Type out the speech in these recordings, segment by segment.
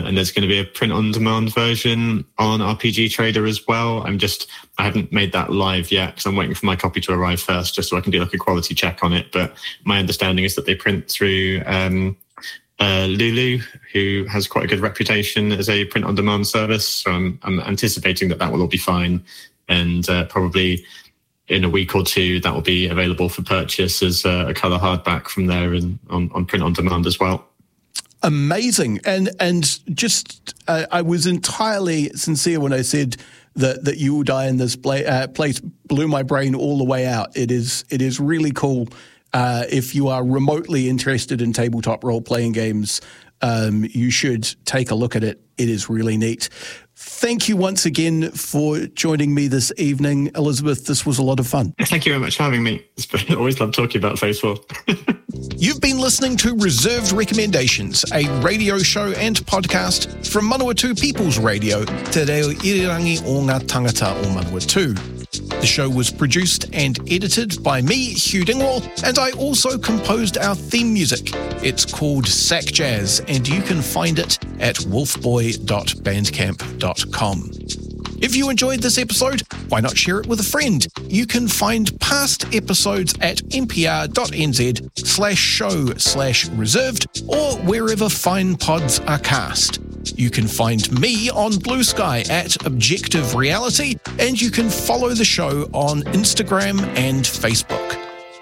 and there's going to be a print-on-demand version on RPG Trader as well. I haven't made that live yet because I'm waiting for my copy to arrive first, just so I can do like a quality check on it. But my understanding is that they print through Lulu, who has quite a good reputation as a print-on-demand service. So I'm anticipating that will all be fine, and probably in a week or two that will be available for purchase as a colour hardback from there and on print-on-demand as well. Amazing. And just I was entirely sincere when I said that You Will Die in This Place blew my brain all the way out. It is really cool. If you are remotely interested in tabletop role-playing games, you should take a look at it. It is really neat. Thank you once again for joining me this evening, Elizabeth. This was a lot of fun. Thank you very much for having me. I always love talking about Phase 4. You've been listening to Reserved Recommendations, a radio show and podcast from Manawatu People's Radio, Te Reo Irirangi o ngā tangata o Manawatu. The show was produced and edited by me, Hugh Dingwall, and I also composed our theme music. It's called Sack Jazz, and you can find it at wolfboy.bandcamp.com. If you enjoyed this episode, why not share it with a friend? You can find past episodes at npr.nz/show/reserved or wherever fine pods are cast. You can find me on Blue Sky at Objective Reality, and you can follow the show on Instagram and Facebook.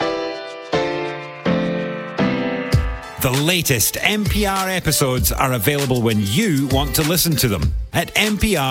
The latest NPR episodes are available when you want to listen to them at NPR